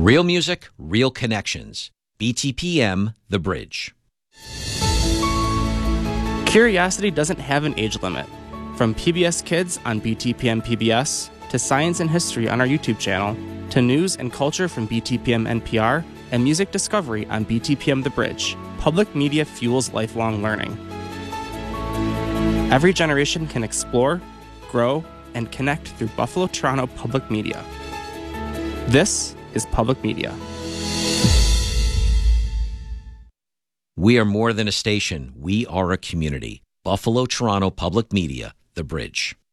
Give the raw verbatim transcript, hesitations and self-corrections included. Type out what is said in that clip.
Real music, real connections. B T P M, The Bridge. Curiosity doesn't have an age limit. From P B S Kids on B T P M P B S, to Science and History on our YouTube channel, to news and culture from B T P M N P R, and music discovery on B T P M The Bridge, public media fuels lifelong learning. Every generation can explore, grow, and connect through Buffalo Toronto Public Media. This is Public Media. We are more than a station. We are a community. Buffalo Toronto Public Media, The Bridge.